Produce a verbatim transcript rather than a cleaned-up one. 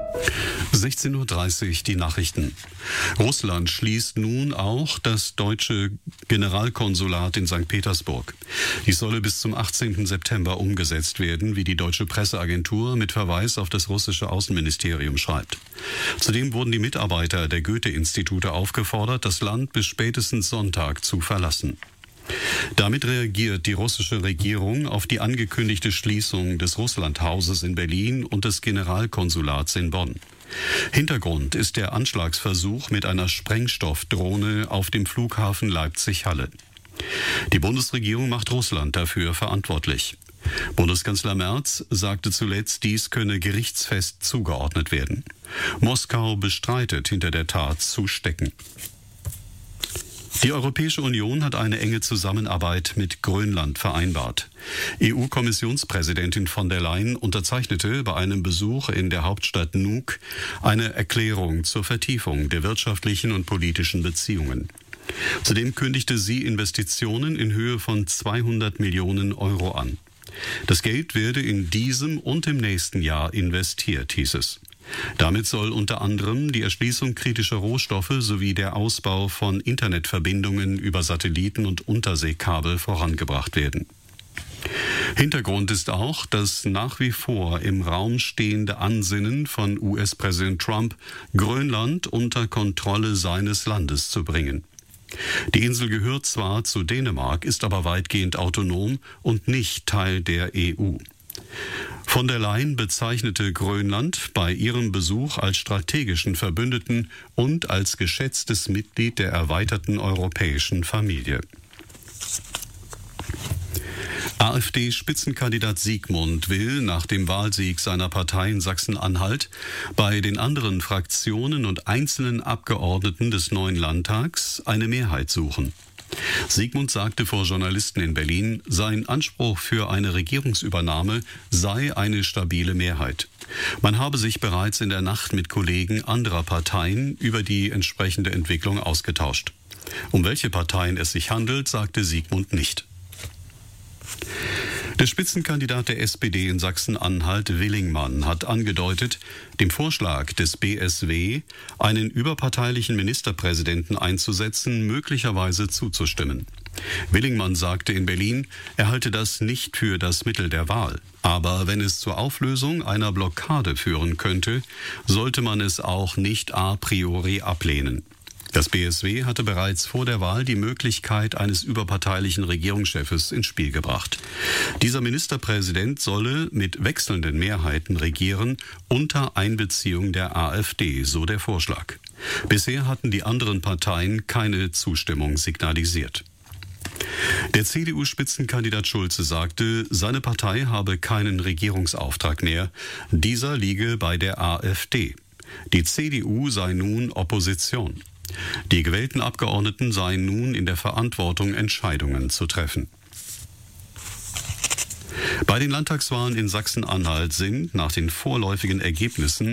sechzehn Uhr dreißig, die Nachrichten. Russland schließt nun auch das deutsche Generalkonsulat in Sankt Petersburg. Dies solle bis zum achtzehnten September umgesetzt werden, wie die deutsche Presseagentur mit Verweis auf das russische Außenministerium schreibt. Zudem wurden die Mitarbeiter der Goethe-Institute aufgefordert, das Land bis spätestens Sonntag zu verlassen. Damit reagiert die russische Regierung auf die angekündigte Schließung des Russlandhauses in Berlin und des Generalkonsulats in Bonn. Hintergrund ist der Anschlagsversuch mit einer Sprengstoffdrohne auf dem Flughafen Leipzig-Halle. Die Bundesregierung macht Russland dafür verantwortlich. Bundeskanzler Merz sagte zuletzt, dies könne gerichtsfest zugeordnet werden. Moskau bestreitet, hinter der Tat zu stecken. Die Europäische Union hat eine enge Zusammenarbeit mit Grönland vereinbart. E U-Kommissionspräsidentin von der Leyen unterzeichnete bei einem Besuch in der Hauptstadt Nuuk eine Erklärung zur Vertiefung der wirtschaftlichen und politischen Beziehungen. Zudem kündigte sie Investitionen in Höhe von zweihundert Millionen Euro an. Das Geld werde in diesem und im nächsten Jahr investiert, hieß es. Damit soll unter anderem die Erschließung kritischer Rohstoffe sowie der Ausbau von Internetverbindungen über Satelliten und Unterseekabel vorangebracht werden. Hintergrund ist auch das nach wie vor im Raum stehende Ansinnen von U S-Präsident Trump, Grönland unter Kontrolle seines Landes zu bringen. Die Insel gehört zwar zu Dänemark, ist aber weitgehend autonom und nicht Teil der E U. Von der Leyen bezeichnete Grönland bei ihrem Besuch als strategischen Verbündeten und als geschätztes Mitglied der erweiterten europäischen Familie. AfD-Spitzenkandidat Siegmund will nach dem Wahlsieg seiner Partei in Sachsen-Anhalt bei den anderen Fraktionen und einzelnen Abgeordneten des neuen Landtags eine Mehrheit suchen. Siegmund sagte vor Journalisten in Berlin, sein Anspruch für eine Regierungsübernahme sei eine stabile Mehrheit. Man habe sich bereits in der Nacht mit Kollegen anderer Parteien über die entsprechende Entwicklung ausgetauscht. Um welche Parteien es sich handelt, sagte Siegmund nicht. Der Spitzenkandidat der S P D in Sachsen-Anhalt, Willingmann, hat angedeutet, dem Vorschlag des B S W, einen überparteilichen Ministerpräsidenten einzusetzen, möglicherweise zuzustimmen. Willingmann sagte in Berlin, er halte das nicht für das Mittel der Wahl. Aber wenn es zur Auflösung einer Blockade führen könnte, sollte man es auch nicht a priori ablehnen. Das B S W hatte bereits vor der Wahl die Möglichkeit eines überparteilichen Regierungschefs ins Spiel gebracht. Dieser Ministerpräsident solle mit wechselnden Mehrheiten regieren, unter Einbeziehung der AfD, so der Vorschlag. Bisher hatten die anderen Parteien keine Zustimmung signalisiert. Der C D U-Spitzenkandidat Schulze sagte, seine Partei habe keinen Regierungsauftrag mehr. Dieser liege bei der AfD. Die C D U sei nun Opposition. Die gewählten Abgeordneten seien nun in der Verantwortung, Entscheidungen zu treffen. Bei den Landtagswahlen in Sachsen-Anhalt sind nach den vorläufigen Ergebnissen